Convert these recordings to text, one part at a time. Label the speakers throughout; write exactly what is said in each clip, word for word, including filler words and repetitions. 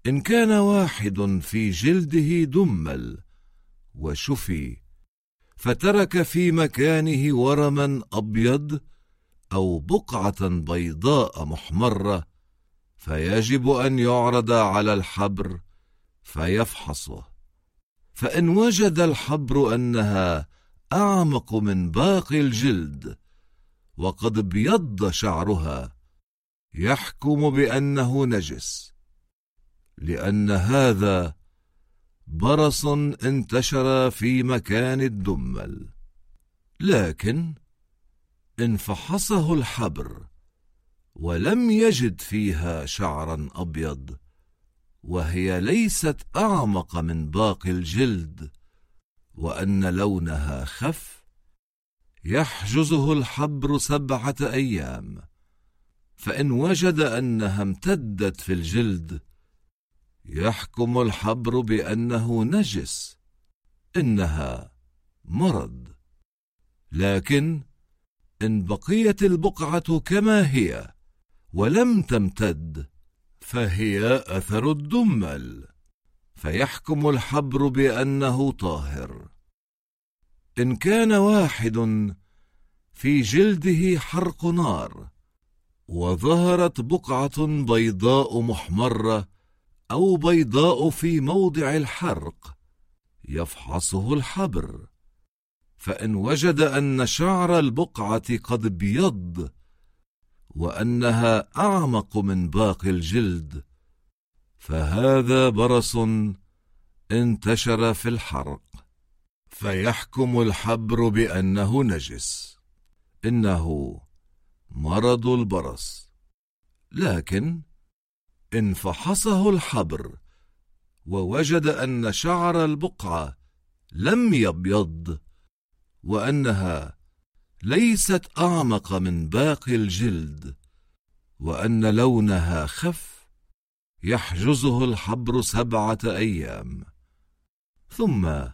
Speaker 1: إن كان واحد في جلده دمل وشفي فترك في مكانه ورما أبيض أو بقعة بيضاء محمرة، فيجب أن يعرض على الحبر فيفحصه، فإن وجد الحبر أنها أعمق من باقي الجلد وقد ابيض شعرها، يحكم بأنه نجس، لأن هذا برص انتشر في مكان الدمل. لكن إن فحصه الحبر ولم يجد فيها شعرا أبيض وهي ليست أعمق من باقي الجلد وأن لونها خف، يحجزه الحبر سبعة أيام، فإن وجد أنها امتدت في الجلد يحكم الحبر بأنه نجس، إنها مرض. لكن إن بقيت البقعة كما هي ولم تمتد فهي أثر الدمل، فيحكم الحبر بأنه طاهر. إن كان واحد في جلده حرق نار وظهرت بقعة بيضاء محمرة أو بيضاء في موضع الحرق، يفحصه الحبر، فإن وجد أن شعر البقعة قد ابيض وأنها أعمق من باقي الجلد، فهذا برص انتشر في الحرق، فيحكم الحبر بأنه نجس، إنه مرض البرص. لكن إن فحصه الحبر ووجد أن شعر البقعة لم يبيض وأنها ليست أعمق من باقي الجلد وأن لونها خف، يحجزه الحبر سبعة أيام، ثم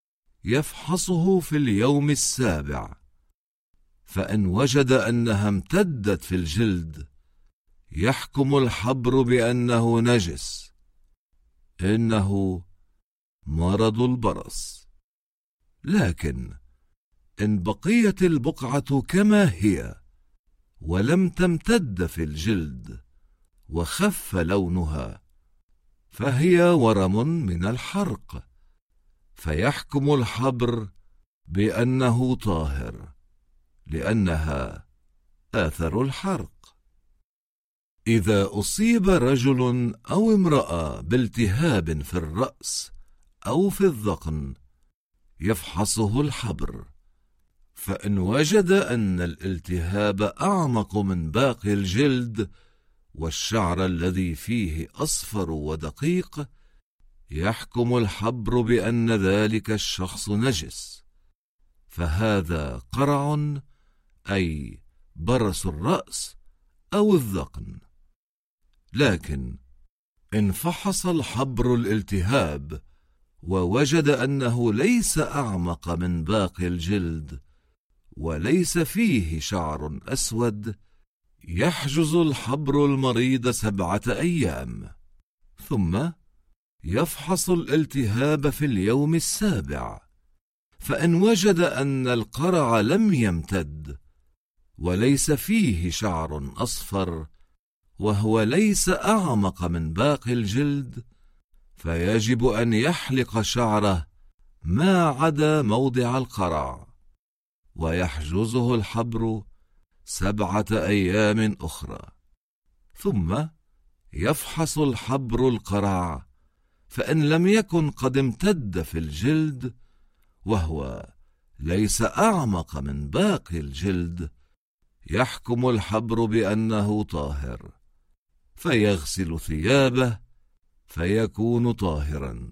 Speaker 1: يفحصه في اليوم السابع، فإن وجد أنها امتدت في الجلد يحكم الحبر بأنه نجس، إنه مرض البرص. لكن إن بقيت البقعة كما هي ولم تمتد في الجلد وخف لونها، فهي ورم من الحرق، فيحكم الحبر بأنه طاهر، لأنها آثر الحرق. إذا أصيب رجل أو امرأة بالتهاب في الرأس أو في الذقن، يفحصه الحبر، فإن وجد أن الالتهاب أعمق من باقي الجلد والشعر الذي فيه أصفر ودقيق، يحكم الحبر بأن ذلك الشخص نجس، فهذا قرع أي برص الرأس أو الذقن. لكن إن فحص الحبر الالتهاب ووجد أنه ليس أعمق من باقي الجلد وليس فيه شعر أسود، يحجز الحبر المريض سبعة أيام، ثم يفحص الالتهاب في اليوم السابع، فإن وجد أن القرع لم يمتد وليس فيه شعر أصفر وهو ليس أعمق من باقي الجلد، فيجب أن يحلق شعره ما عدا موضع القرع، ويحجزه الحبر سبعة أيام أخرى، ثم يفحص الحبر القرع، فإن لم يكن قد امتد في الجلد وهو ليس أعمق من باقي الجلد، يحكم الحبر بأنه طاهر، فيغسل ثيابه فيكون طاهرا.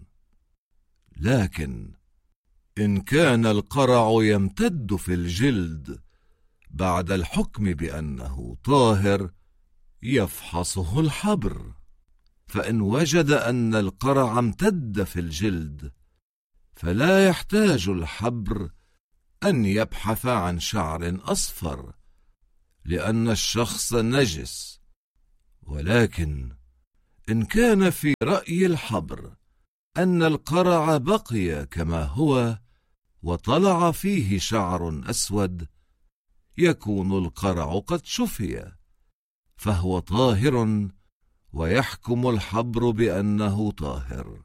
Speaker 1: لكن إن كان القرع يمتد في الجلد بعد الحكم بأنه طاهر، يفحصه الحبر، فإن وجد أن القرع امتد في الجلد فلا يحتاج الحبر أن يبحث عن شعر أصفر، لأن الشخص نجس. ولكن إن كان في رأي الحبر أن القرع بقي كما هو وطلع فيه شعر أسود، يكون القرع قد شفي، فهو طاهر، ويحكم الحبر بأنه طاهر.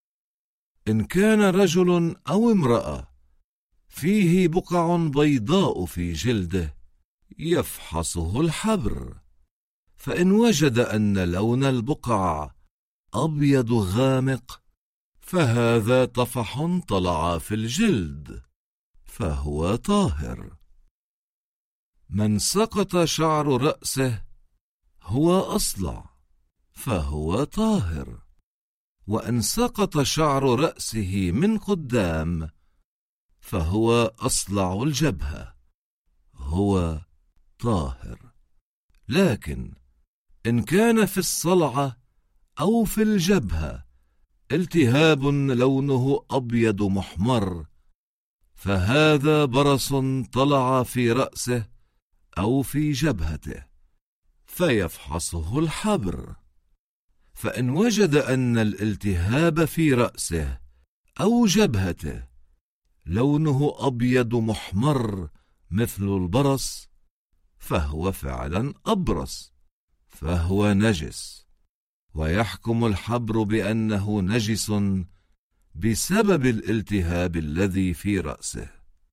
Speaker 1: إن كان رجل أو امرأة فيه بقع بيضاء في جلده، يفحصه الحبر، فإن وجد أن لون البقع أبيض غامق، فهذا طفح طلع في الجلد، فهو طاهر. من سقط شعر رأسه هو أصلع، فهو طاهر. وإن سقط شعر رأسه من قدام، فهو أصلع الجبهة، هو طاهر. لكن إن كان في الصلعة أو في الجبهة التهاب لونه أبيض محمر، فهذا برص طلع في رأسه أو في جبهته، فيفحصه الحبر. فإن وجد أن الالتهاب في رأسه أو جبهته لونه أبيض محمر مثل البرص، فهو فعلا أبرص، فهو نجس، ويحكم الحبر بأنه نجس بسبب الالتهاب الذي في رأسه.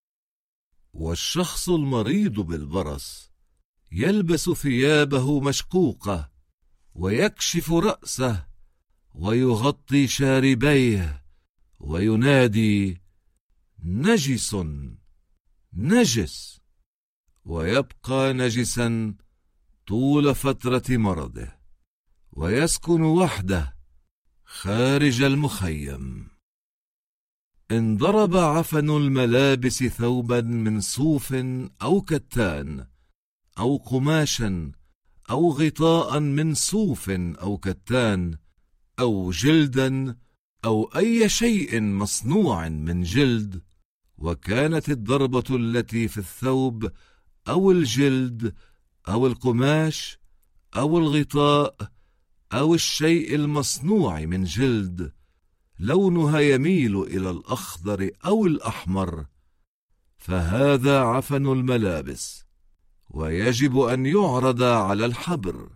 Speaker 1: والشخص المريض بالبرص يلبس ثيابه مشقوقة، ويكشف رأسه، ويغطي شاربيه، وينادي: نجس نجس، ويبقى نجسا طول فترة مرضه، ويسكن وحده خارج المخيم. إن ضرب عفن الملابس ثوبا من صوف أو كتان أو قماشا أو غطاء من صوف أو كتان أو جلدا أو أي شيء مصنوع من جلد، وكانت الضربة التي في الثوب أو الجلد أو القماش أو الغطاء أو الشيء المصنوع من جلد لونها يميل إلى الأخضر أو الأحمر، فهذا عفن الملابس، ويجب أن يعرض على الحبر.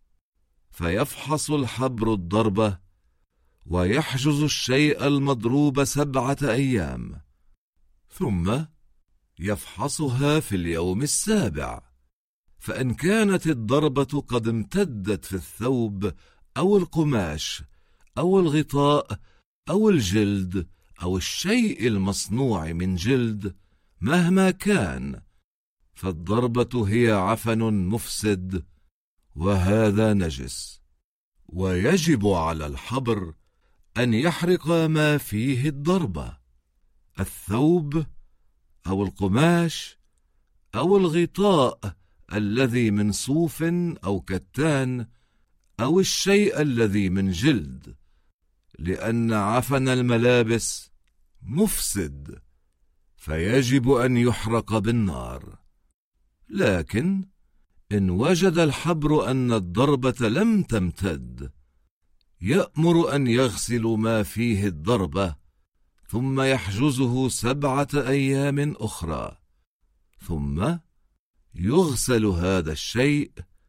Speaker 1: فيفحص الحبر الضربة، ويحجز الشيء المضروب سبعة أيام، ثم يفحصها في اليوم السابع. فإن كانت الضربة قد امتدت في الثوب أو القماش أو الغطاء أو الجلد أو الشيء المصنوع من جلد مهما كان، فالضربة هي عفن مفسد، وهذا نجس، ويجب على الحبر أن يحرق ما فيه الضربة: الثوب أو القماش أو الغطاء الذي من صوف أو كتان أو الشيء الذي من جلد، لأن عفن الملابس مفسد، فيجب أن يحرق بالنار. لكن إن وجد الحبر أن الضربة لم تمتد، يأمر أن يغسل ما فيه الضربة، ثم يحجزه سبعة أيام أخرى، ثم يغسل هذا الشيء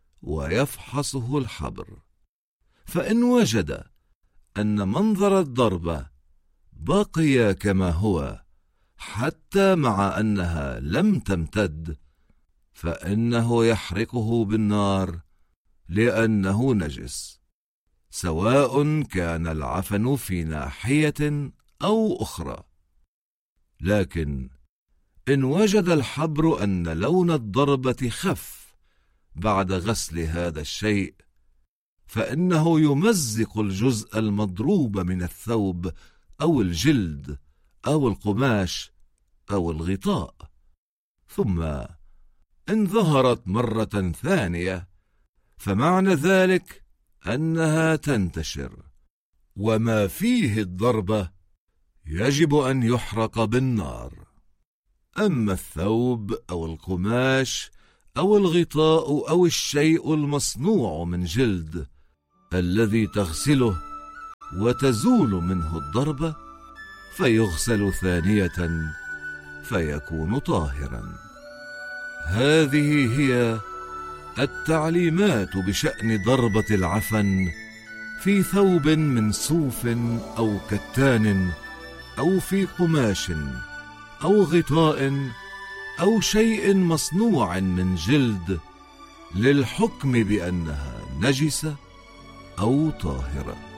Speaker 1: ويفحصه الحبر. فإن وجد أن منظر الضربة بقي كما هو حتى مع أنها لم تمتد، فإنه يحرقه بالنار، لأنه نجس، سواء كان العفن في ناحية أو أخرى. لكن إن وجد الحبر أن لون الضربة خف بعد غسل هذا الشيء، فإنه يمزق الجزء المضروب من الثوب أو الجلد أو القماش أو الغطاء، ثم إن ظهرت مرة ثانية، فمعنى ذلك أنها تنتشر، وما فيه الضربة يجب أن يحرق بالنار. أما الثوب أو القماش أو الغطاء أو الشيء المصنوع من جلد، الذي تغسله وتزول منه الضربة فيغسل ثانية فيكون طاهرا. هذه هي التعليمات بشأن ضربة العفن في ثوب من صوف أو كتان أو في قماش أو غطاء أو شيء مصنوع من جلد، للحكم بأنها نجسة أو طاهرة.